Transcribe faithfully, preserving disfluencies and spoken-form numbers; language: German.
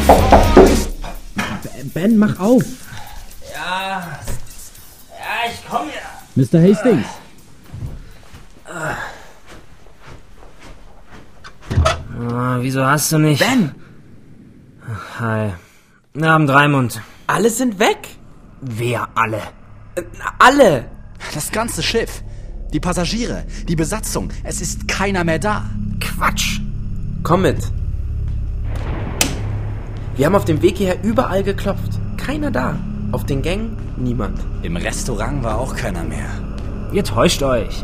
Ben, mach auf! Ja, ja, ich komm ja. Mister Hastings! Oh, wieso hast du nicht... Ben! Hi. Wir haben Dreimund. Alle sind weg! Wer alle? Äh, alle! Das ganze Schiff. Die Passagiere, die Besatzung. Es ist keiner mehr da. Quatsch. Komm mit. Wir haben auf dem Weg hierher überall geklopft. Keiner da. Auf den Gängen niemand. Im Restaurant war auch keiner mehr. Ihr täuscht euch.